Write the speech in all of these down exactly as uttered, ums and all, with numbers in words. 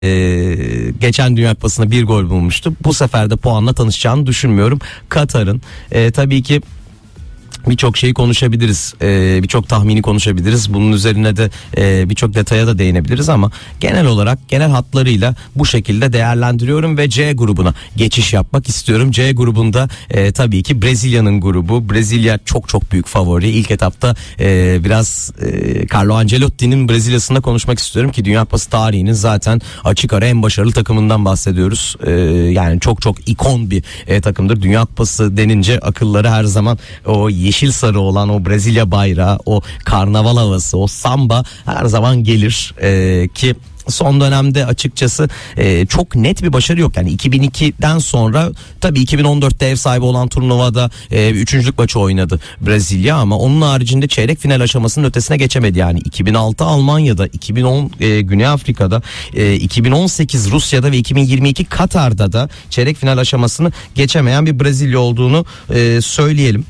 Ee, geçen Dünya Kupası'nda bir gol bulmuştu. Bu sefer de puanla tanışacağını düşünmüyorum. Katar'ın e, tabii ki birçok şeyi konuşabiliriz, ee, birçok tahmini konuşabiliriz. Bunun üzerine de e, birçok detaya da değinebiliriz ama genel olarak genel hatlarıyla bu şekilde değerlendiriyorum ve C grubuna geçiş yapmak istiyorum. C grubunda e, tabii ki Brezilya'nın grubu. Brezilya çok çok büyük favori. İlk etapta e, biraz e, Carlo Ancelotti'nin Brezilya'sında konuşmak istiyorum ki Dünya Kupası tarihinin zaten açık ara en başarılı takımından bahsediyoruz. E, yani çok çok ikon bir e, takımdır. Dünya Kupası denince akılları her zaman o yeşil sarı olan o Brezilya bayrağı, o karnaval havası, o samba her zaman gelir ee, ki son dönemde açıkçası e, çok net bir başarı yok. Yani iki bin ikiden sonra tabii iki bin on dörtte ev sahibi olan turnuvada e, üçüncülük maçı oynadı Brezilya ama onun haricinde çeyrek final aşamasının ötesine geçemedi. Yani iki bin altı Almanya'da, iki bin on e, Güney Afrika'da, e, iki bin on sekiz Rusya'da ve iki bin yirmi iki Katar'da da çeyrek final aşamasını geçemeyen bir Brezilya olduğunu e, söyleyelim.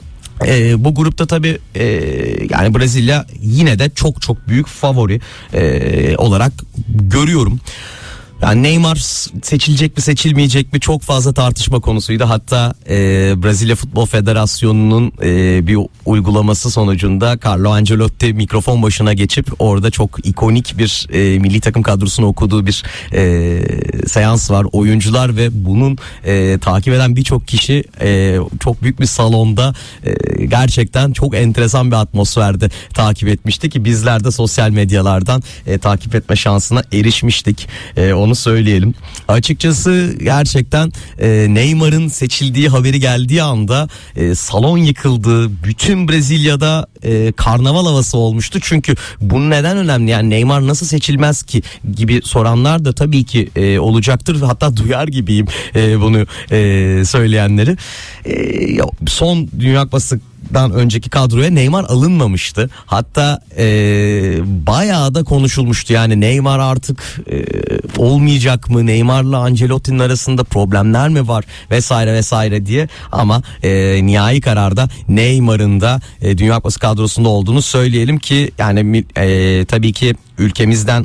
Ee, bu grupta tabii e, yani Brezilya yine de çok çok büyük favori e, olarak görüyorum. Yani Neymar seçilecek mi seçilmeyecek mi çok fazla tartışma konusuydu. Hatta e, Brezilya Futbol Federasyonu'nun e, bir uygulaması sonucunda Carlo Ancelotti mikrofon başına geçip orada çok ikonik bir e, milli takım kadrosunu okuduğu bir e, seans var. Oyuncular ve bunun e, takip eden birçok kişi e, çok büyük bir salonda e, gerçekten çok enteresan bir atmosferde takip etmişti ki bizler de sosyal medyalardan e, takip etme şansına erişmiştik. E, onu söyleyelim. Açıkçası gerçekten e, Neymar'ın seçildiği haberi geldiği anda e, salon yıkıldı. Bütün Brezilya'da e, karnaval havası olmuştu. Çünkü bu neden önemli? Yani Neymar nasıl seçilmez ki gibi soranlar da tabii ki e, olacaktır. Hatta duyar gibiyim e, bunu e, söyleyenleri. E, son Dünya Kupası dan önceki kadroya Neymar alınmamıştı. Hatta e, bayağı da konuşulmuştu. Yani Neymar artık e, olmayacak mı? Neymar'la Ancelotti'nin arasında problemler mi var? Vesaire vesaire diye. Ama e, nihai kararda Neymar'ın da e, Dünya Kupası kadrosunda olduğunu söyleyelim ki yani e, tabii ki ülkemizden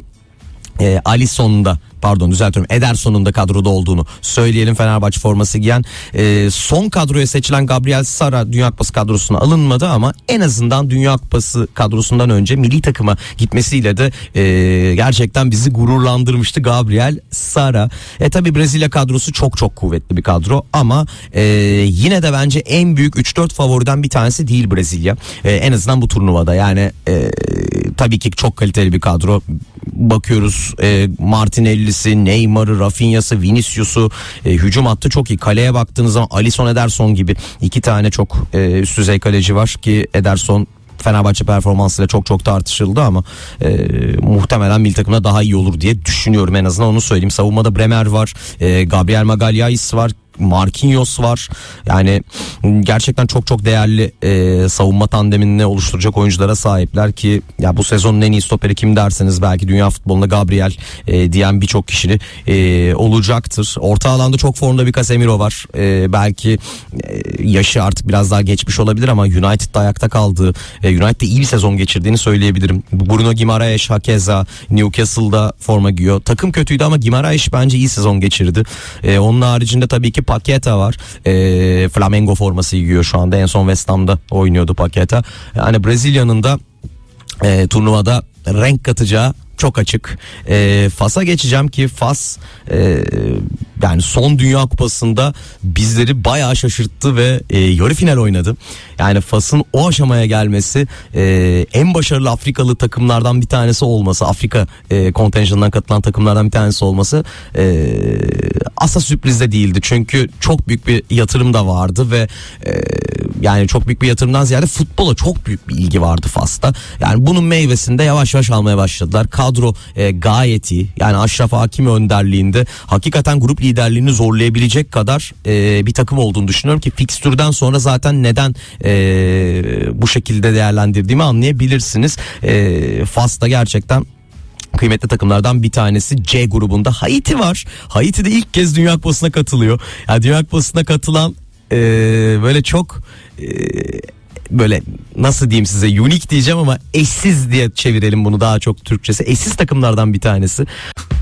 e, Alisson'un da pardon düzeltiyorum Ederson'un da kadroda olduğunu söyleyelim. Fenerbahçe forması giyen e, son kadroya seçilen Gabriel Sara Dünya Kupası kadrosuna alınmadı ama en azından Dünya Kupası kadrosundan önce milli takıma gitmesiyle de e, gerçekten bizi gururlandırmıştı Gabriel Sara. E tabi Brezilya kadrosu çok çok kuvvetli bir kadro ama e, yine de bence en büyük üç dört favoriden bir tanesi değil Brezilya. E, en azından bu turnuvada yani e, tabii ki çok kaliteli bir kadro. Bakıyoruz e, Martinelli'si, Neymar'ı, Rafinha'sı, Vinicius'u, e, hücum hattı çok iyi. Kaleye baktığınız zaman Alisson, Ederson gibi iki tane çok e, üst düzey kaleci var ki Ederson Fenerbahçe performansıyla çok çok tartışıldı ama e, muhtemelen milli takımda daha iyi olur diye düşünüyorum, en azından onu söyleyeyim. Savunmada Bremer var, e, Gabriel Magalhaes var, Marquinhos var. Yani gerçekten çok çok değerli e, savunma tandemini oluşturacak oyunculara sahipler ki ya bu sezonun en iyi stoperi kim derseniz belki dünya futbolunda Gabriel e, diyen birçok kişi e, olacaktır. Orta alanda çok formda bir Casemiro var. E, belki e, yaşı artık biraz daha geçmiş olabilir ama United'da ayakta kaldığı, e, United'da iyi bir sezon geçirdiğini söyleyebilirim. Bruno Guimaraes hakeza Newcastle'da forma giyiyor. Takım kötüydü ama Guimaraes bence iyi sezon geçirdi. E, onun haricinde tabii ki Paqueta var. E, Flamengo forması giyiyor şu anda. En son West Ham'da oynuyordu Paqueta. Yani Brezilya'nın da e, turnuvada renk katacağı çok açık. E, Fas'a geçeceğim ki Fas e, yani son Dünya Kupası'nda bizleri bayağı şaşırttı ve e, yarı final oynadı. Yani Fas'ın o aşamaya gelmesi, e, en başarılı Afrikalı takımlardan bir tanesi olması, Afrika e, kontenjanından katılan takımlardan bir tanesi olması e, asla sürpriz de değildi. Çünkü çok büyük bir yatırım da vardı ve e, yani çok büyük bir yatırımdan ziyade futbola çok büyük bir ilgi vardı Fas'ta. Yani bunun meyvesini de yavaş yavaş almaya başladılar. Kadro e, gayet iyi. Yani Aşraf Hakimi önderliğinde hakikaten grup liderliğini zorlayabilecek kadar e, bir takım olduğunu düşünüyorum ki fikstürden sonra zaten neden e, bu şekilde değerlendirdiğimi anlayabilirsiniz. E, Fas'ta gerçekten kıymetli takımlardan bir tanesi. C grubunda Haiti var. Haiti de ilk kez Dünya Kupası'na katılıyor. Yani Dünya Kupası'na katılan e, böyle çok e, böyle nasıl diyeyim size, unique diyeceğim ama eşsiz diye çevirelim bunu daha çok Türkçesi. Eşsiz takımlardan bir tanesi.